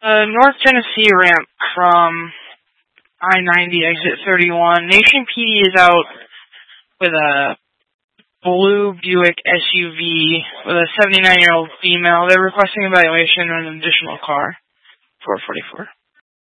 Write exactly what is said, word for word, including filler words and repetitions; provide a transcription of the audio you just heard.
Uh, North Tennessee ramp from I ninety exit thirty-one. Nation P D is out with a blue Buick S U V with a seventy-nine-year-old female. They're requesting evaluation on an additional car. four forty-four.